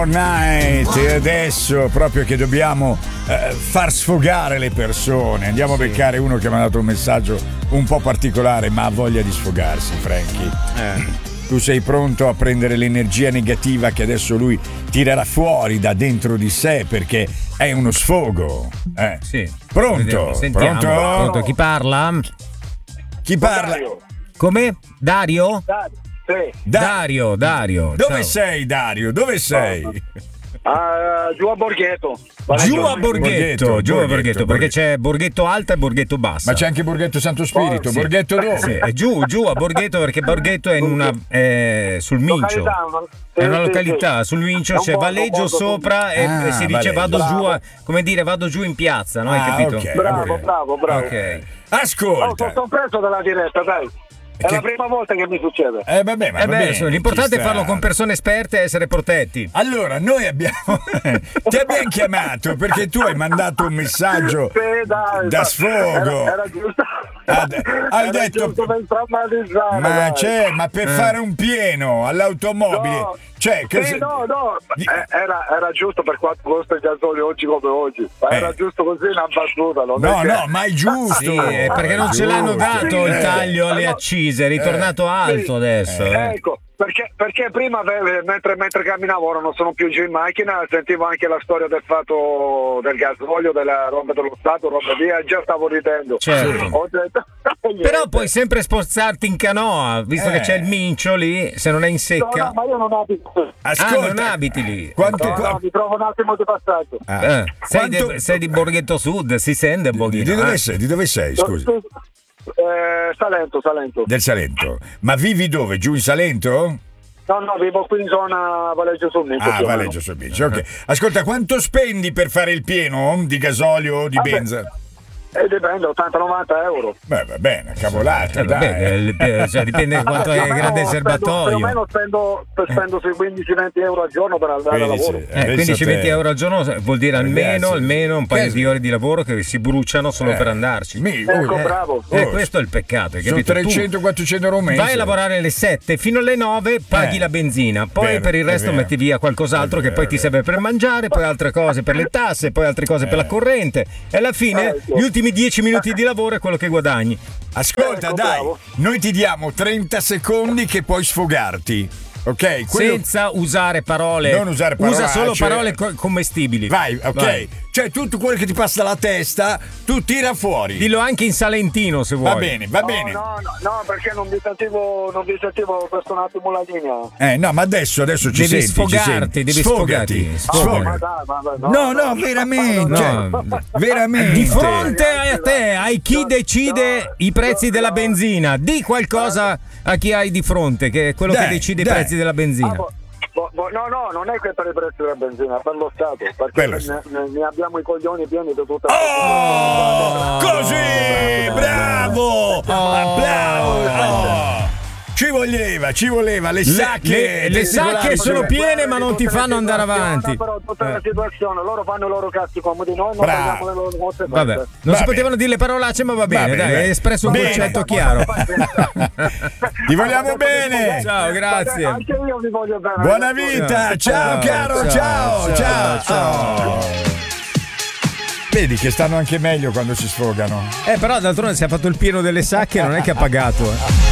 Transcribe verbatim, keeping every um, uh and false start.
Night, e adesso proprio che dobbiamo eh, far sfogare le persone, andiamo sì. a beccare uno che mi ha mandato un messaggio un po' particolare ma ha voglia di sfogarsi. Franky, eh. tu sei pronto a prendere l'energia negativa che adesso lui tirerà fuori da dentro di sé perché è uno sfogo, eh. Sì. Pronto? Sentiamo. Pronto? Pronto? Chi parla? Chi parla? Dario. Come? Dario? Dario. Sì. Da- Dario, Dario. Dove ciao. sei, Dario? Dove sei? Uh, giù a Borghetto. Giù a Borghetto, Borghetto, giù a Borghetto, Borghetto, perché c'è Borghetto Alta e Borghetto Bassa. Ma c'è anche Borghetto Santo Spirito. Sì. Borghetto dove? Sì, è giù, giù a Borghetto, perché Borghetto è in una è sul Mincio. È una località, sul Mincio c'è Valleggio sopra e, Ah, e si dice Valleggio. vado Bravo. giù a, come dire, vado giù in piazza, no? Hai Ah, capito? ok. Bravo, Ok. bravo, bravo. Ok. Ascolta. Oh, sono preso dalla diretta, dai. È Che- la prima volta che mi succede. Eh vabbè, ma Eh va beh, bene, l'importante ci è sta. farlo con persone esperte e essere protetti. Allora, noi abbiamo ti abbiamo chiamato perché tu hai mandato un messaggio Sì, dai, da ma- sfogo. Era, era giusto. Ah, d- hai Era detto- giusto per traumatizzare, Ma dai. c'è, ma per Eh. fare un pieno all'automobile, No. cioè che Sì, se- no, no, Di- eh, era, era giusto per quanto costa il gasolio oggi come oggi. Ma Eh. era giusto così una battuta, non No, è che... no, ma è giusto. Sì, eh, perché non ce l'hanno dato il Eh. taglio alle Eh. accise, è ritornato alto adesso. eh. Ecco, perché, perché prima ave- mentre, mentre camminavo, ora non sono più giù in macchina, sentivo anche la storia del fatto del gasolio, della roba dello Stato, roba via, e già stavo ridendo. Certo. Ho detto, Però puoi sempre spostarti in canoa, visto Eh. che c'è il Mincio lì, se non è in No, secca. no, ma io non abito. Ascolta, Ah, non abiti lì. Quanto, No, qua- no, mi trovo un attimo di passaggio. Ah. Eh, sei, Quanto- de- sei di Borghetto Sud, si sente un di, pochino. di dove eh. sei? Di dove sei, scusi? Eh, Salento, Salento. Del Salento. Ma vivi dove? Giù in Salento? No, no, vivo qui in zona Valeggio sul Mincio. Ah, Valeggio sul Mincio, ok. Ascolta, quanto spendi per fare il pieno di gasolio o di Vabbè. benza? E dipende, ottanta novanta euro. Beh, va bene, cavolata, Eh, vabbè, dai. eh, cioè, dipende da quanto è Più o meno grande il spendo- Più o serbatoio. meno spendo, spendo sui quindici venti euro al giorno per andare a Quindi lavoro. sì. Eh, Eh, quindici venti euro al giorno vuol dire almeno, Ragazzi, almeno un paio che- di ore di lavoro che si bruciano solo Eh, per andarci. mi- Ecco, oh, bravo. Eh, oh, questo è il peccato, hai sono capito? Tu trecento quattrocento euro al mese. vai a lavorare alle sette fino alle nove, paghi Eh. la benzina, poi Vero, per il è resto vero. metti via qualcos'altro È che poi vero, ti è serve per mangiare, poi altre cose per le tasse, poi altre cose per la corrente e alla fine Ecco. gli ultimi dieci minuti di lavoro è quello che guadagni. Ascolta, Ecco, dai, bravo. noi ti diamo trenta secondi che puoi sfogarti. Ok? Quello- Senza usare parole. Non usare Usa parolacce. solo parole co- commestibili. Vai, ok. Vai. Cioè, tutto quello che ti passa dalla testa, tu tira fuori. Dillo anche in salentino se vuoi. Va bene, va No, bene. no, no, no, perché non vi sentivo, non vi sentivo questo un attimo la linea. Eh, no, ma adesso, adesso ci Devi senti, ci sfogarti, senti. devi Sfogati, sfogarti. sfogati. Oh, ma dai, ma dai, No, no, veramente. No. Veramente. Di fronte a te, hai chi decide i prezzi della benzina. Di qualcosa a chi hai di fronte, che è quello Dai, che decide dai. i prezzi della Ah, benzina. boh, boh, boh, no, no, non è che per i prezzi della benzina, è per lo Stato, perché Per lo ne, Stato. ne- ne abbiamo i coglioni pieni di tutta Oh, così, bravo. Applauso. Oh. Ci voleva, ci voleva le Le, sacche. le- le sacche sono piene ma non ti fanno andare avanti. Però tutta la Eh. situazione, loro fanno i loro cazzi comodi, noi non Bravo. prendiamo le loro conseguenze. Vabbè, non Va si bene. potevano dire le parolacce, ma va bene, bene, dai, dai. hai espresso un Bene. concetto chiaro. Ti vogliamo bene. Ciao, grazie. Anche io vi voglio bene. Buona vita, ciao caro, ciao, ciao, ciao. Vedi che stanno anche meglio quando si sfogano. Eh, però d'altronde si è fatto il pieno delle sacche, non è che ha pagato. eh.